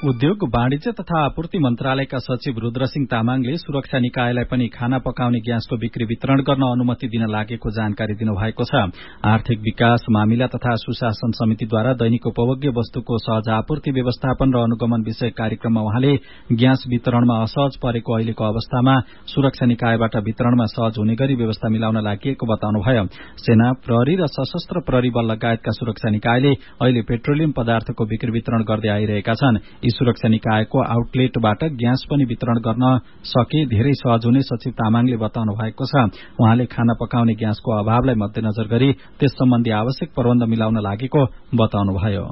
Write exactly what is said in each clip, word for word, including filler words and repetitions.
उद्योग वाणिज्य तथा आपूर्ति मन्त्रालयका सचिव रुद्रसिंह तामाङले सुरक्षा निकायलाई पनि खाना पकाउने ग्यासको बिक्री वितरण गर्न अनुमति दिन लागेको जानकारी दिनुभएको छ। आर्थिक विकास मामिला तथा सुशासन समितिद्वारा दैनिक उपभोग्य वस्तुको सहज आपूर्ति व्यवस्थापन र अनुगमन विषय कार्यक्रममा उहाँले ग्यास वितरणमा असहज परेको अहिलेको अवस्थामा सुरक्षा निकायबाट वितरणमा सहज हुने गरी व्यवस्था मिलाउन लागि बताउनुभयो। सेना, प्रहरी र सशस्त्र प्रहरी बल लगायतका सुरक्षा निकायले अहिले पेट्रोलियम पदार्थको बिक्री वितरण गर्दै आइरहेका छन्। यी सुरक्षा निकायको आउटलेटबाट ग्यास पनि वितरण गर्न सके धेरै सहज हुने सचिव तामाङले बताउनु भएको छ। उहाँले खाना पकाउने ग्यासको अभावलाई मध्यनजर गरी त्यस सम्बन्धी आवश्यक प्रबन्ध मिलाउन लागेको बताउनुभयो।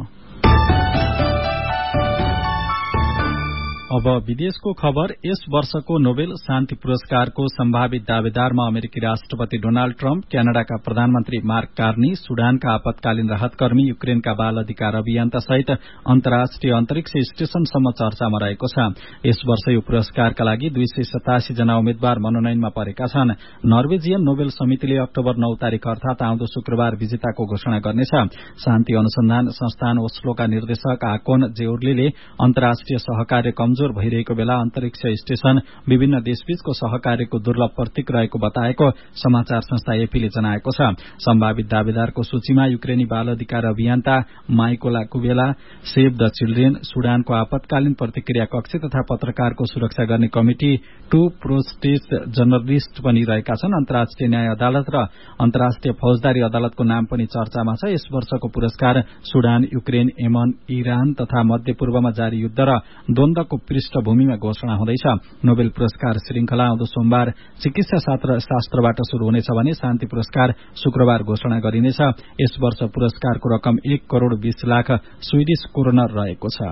अब विदेशको खबर। यस वर्षको नोबेल शान्ति पुरस्कारको सम्भावित दावेदारमा अमेरिकी राष्ट्रपति डोनाल्ड ट्रम्प, क्यानाडाका प्रधानमन्त्री मार्क कार्नी, सुडानका आपतकालीन राहतकर्मी, युक्रेनका बाल अधिकार अभियन्ता सहित अन्तर्राष्ट्रिय अन्तरिक्ष स्टेशनसम्म चर्चामा रहेको छ। यस वर्ष यो पुरस्कारका लागि दुई सय सतासी जना उम्मेद्वार मनोनयनमा परेका छन्। नर्वेजियन नोबेल समितिले अक्टोबर नौ तारिक अर्थात आउँदो शुक्रबार विजेताको घोषणा गर्नेछ। शान्ति अनुसन्धान संस्थान ओस्लोका निर्देशक आकोन जेउर्लीले अन्तर्राष्ट्रिय सहकार्य कमजोर भइरहेको बेला अन्तरिक्ष स्टेशन विभिन्न देशबीचको सहकार्यको दुर्लभ प्रतीक रहेको बताएको समाचार संस्था एपीले जनाएको छ। सम्भावित दावेदारको सूचीमा युक्रेनी बाल अधिकार अभियन्ता माइकोला कुबेला, सेभ द चिल्ड्रेन, सुडानको आपतकालीन प्रतिक्रिया कक्ष तथा पत्रकारको सुरक्षा गर्ने कमिटी, टू प्रोस्टेट जर्नलिस्ट पनि रहेका छन्। अन्तर्राष्ट्रिय न्याय अदालत र अन्तर्राष्ट्रिय फौजदारी अदालतको नाम पनि चर्चामा छ। यस वर्षको पुरस्कार सुडान, युक्रेन, यमन, इरान तथा मध्य पूर्वमा जारी युद्ध र द्वन्द्वको पृष्ठभूमिमा घोषणा हुँदैछ। नोबेल पुरस्कार श्रृंखला आउँदो सोमबार चिकित्सा शास्त्रबाट शुरू हुनेछ भने शान्ति पुरस्कार शुक्रबार घोषणा गरिनेछ। यस वर्ष पुरस्कारको रकम एक करोड़ बीस लाख स्वीडिश क्रोनर रहेको छ।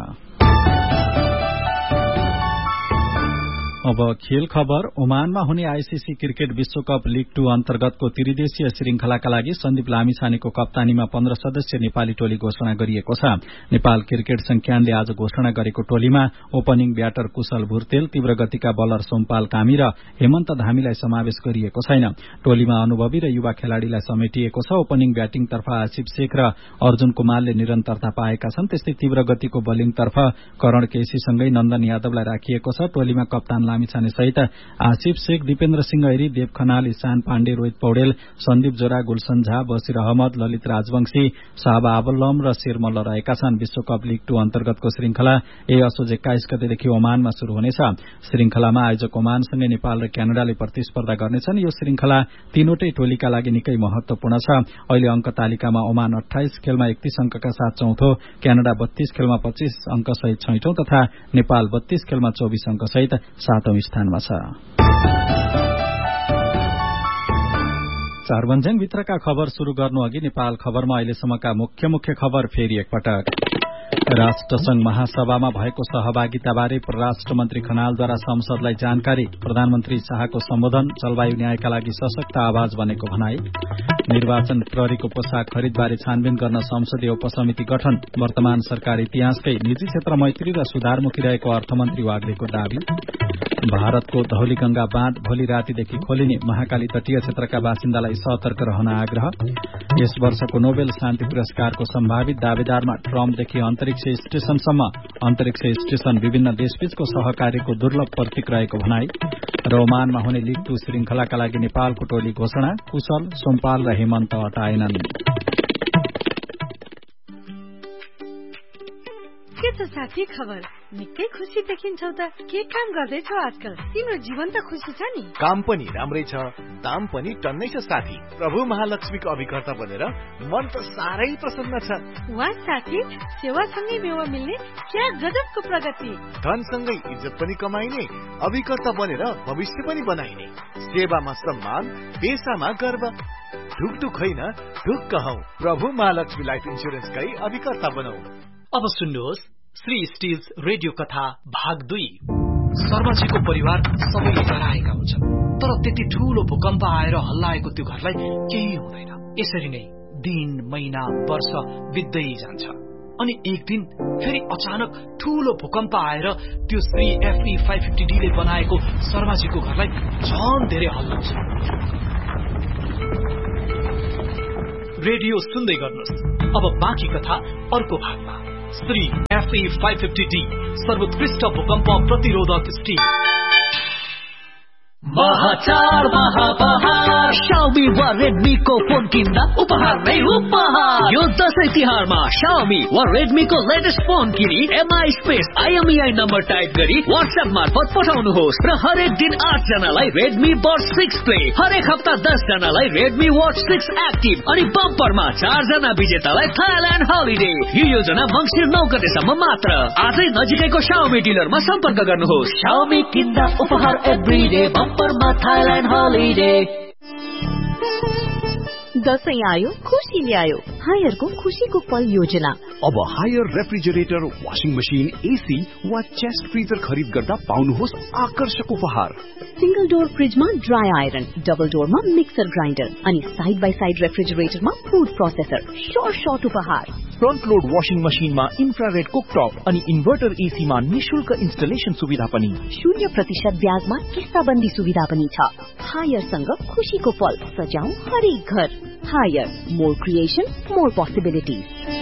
अब खेल खबर। ओमानमा हुने आईसीसी क्रिकेट विश्वकप लीग टू अन्तर्गतको त्रिदेशीय श्रृंखलाका लागि सन्दीप लामिछानेको कप्तानीमा पन्ध्र सदस्यीय नेपाली टोली घोषणा गरिएको छ। नेपाल क्रिकेट संख्यानले आज घोषणा गरेको टोलीमा ओपनिङ ब्याटर कुशल भुर्तेल, तीव्र गतिका बलर सोमपाल कामी र हेमन्त धामीलाई समावेश गरिएको छैन। टोलीमा अनुभवी र युवा खेलाड़ीलाई समेटिएको छ। ओपनिङ ब्याटिङतर्फ आसिफ शेख र अर्जुन कुमारले निरन्तरता पाएका छन्। त्यस्तै तीव्र गतिको बलिङतर्फ करण केसीसँगै नन्दन यादवलाई राखिएको छ। टोलीमा कप्तान लामिछाने सहित आसिफ शेख, दीपेन्द्र सिंह ऐरी, देव खनाल, ईशान पाण्डे, रोहित पौडेल, सन्दीप जोरा, गुलशन झा, बशीर अहमद, ललित राजवंशी, शाहबा आबल्लम र शेरमल्ल रहेका छन्। विश्वकप लीग टू अन्तर्गतको श्रृंखला यही असोज एक्काइस गतेदेखि ओमानमा शुरू हुनेछ। श्रृंखलामा आयोजक ओमानसँगै नेपाल र क्यानाडाले प्रतिस्पर्धा गर्नेछन्। यो श्रृंखला तीनवटै टोलीका लागि निकै महत्वपूर्ण छ। अहिले अंक तालिकामा ओमान अठाइस खेलमा एकतीस अंकका साथ चौथो, क्यानाडा बत्तीस खेलमा पच्चीस अंक सहित छैटौं तथा नेपाल बत्तीस खेलमा चौबीस अंक सहित सातौं स्थानमा छ। चारबन्ज्याङ भित्रका खबर शुरू गर्नु अघि नेपाल खबरमा अहिलेसम्मका मुख्य मुख्य खबर फेरि एकपटक। राष्ट्रसंघ महासभामा भएको सहभागिताबारे परराष्ट्र मन्त्री खनालद्वारा संसदलाई जानकारी। प्रधानमन्त्री शाहको सम्बोधन जलवायु न्यायका लागि सशक्त आवाज बनेको भनाई। निर्वाचन प्रहरीको पोसाक खरिदबारे छानबिन गर्न संसदीय उपसमिति गठन। वर्तमान सरकार इतिहासकै निजी क्षेत्र मैत्री र सुधारमुखी रहेको अर्थमन्त्री वाग्लेको दावी। भारतको धौलीगंगा बाँध भोलि रातिदेखि खोलिने, महाकाली तटीय क्षेत्रका बासिन्दालाई सतर्क रहन आग्रह। यस वर्षको नोबेल शान्ति पुरस्कारको सम्भावित दावेदारमा ट्रम्पदेखि अन्तरिक्ष स्टेशनसम्म अन्तरिक्ष स्टेशन विभिन्न देशबीचको सहकार्यको दुर्लभ प्रतीक रहेको भनाई। र ओमानमा हुने लीग टू श्रृंखलाका लागि नेपालको टोली घोषणा। कुशल, सोमपाल र हेमन्त हटाएनन्। के त साथी खबर निकै खुसी देखिन्छौ त। के काम गर्दैछौ आजकल? तिम्रो जीवन त खुसी छ नि? काम पनि राम्रै छ, दाम पनि टन्नै छ साथी। प्रभु महालक्ष्मीको अभिकर्ता बनेर मन त साह्रै प्रसन्न छ। वाह साथी, सेवासँगै मेवा मिल्ने क्या गजबको प्रगति। धनसँगै इज्जत पनि कमाइने, अभिकर्ता बनेर भविष्य पनि बनाइने। सेवामा सम्मान, पेसामा गर्व। ढुकढुक होइन, ढुक्क हौ। प्रभु महालक्ष्मी लाइफ इन्स्योरेन्सकै अभिकर्ता बनौ। अब सुन्नुहोस् श्री स्टिल्स रेडियो कथा भाग दुई। शर्माजीको परिवार सबैले डराएका हुन्छन्, तर त्यति ठूलो भूकम्प आएर हल्लाएको त्यो घरलाई केही हुँदैन। यसरी नै दिन, महिना, वर्ष बित्दै जान्छ अनि एक दिन फेरि अचानक ठूलो भूकम्प आएर त्यो Shri FE five fifty D ले बनाएको शर्माजीको घरलाई झन धेरै हल्लाउँछ। रेडियो सुन्दै गर्नुहोस्। अब बाँकी कथा अर्को भागमा। Shri FE five fifty D सर्वोत्कृष्ट भूकम्प प्रतिरोधक स्टिल। महाचार महाबहार Xiaomi वा Redmi को फोन किन्दा उपहार नै उपहार। यो दशैं तिहारमा Xiaomi वा Redmi को लेटेस्ट फोन किनी MI space IMEI number type गरी WhatsApp मार्फत पठाउनुहोस् र हरेक दिन आठ जनालाई Redmi Watch सिक्स प्ले, हरेक हप्ता दस जनालाई Redmi Watch सिक्स एक्टिभ अनि बम्परमा चार जना विजेतालाई थाइल्यान्ड हलिडे। यो योजना मङ्सिर नौ गतेसम्म मात्र। आजै नजिकैको Xiaomi डिलरमा सम्पर्क गर्नुहोस्। Xiaomi किन्दा उपहार एभ्रीडे बम्परमा थाइल्यान्ड हलिडे। दशैं आयो खुशी ल्यायो। हायरको खुशीको पल योजना। अब higher refrigerator, washing machine, AC वा चेस्ट फ्रिजर खरिद गर्दा पाउनुहोस् आकर्षक उपहार। सिंगल डोर फ्रिजमा dry iron, double डोरमा mixer grinder अनि side by side रेफ्रिजरेटरमा food processor. Short short उपहार। फ्रन्ट लोड वाशिङ मशिनमा इन्फ्रारेड कुकटप अनि इन्भर्टर एसीमा निशुल्क इन्स्टलेसन सुविधा पनि। शून्य प्रतिशत ब्याजमा किस्ताबन्दी सुविधा पनि छ। हायरसँग खुशीको पल सजाऊ हरेक घर। Higher, more creation, more possibilities.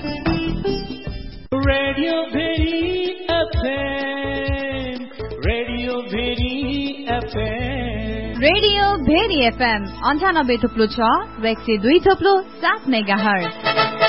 Radio very FM, radio very FM, radio very FM अन्ठानब्बे थुप्लो छ र एक सय दुई थुप्लो सात मेगा हर्ज।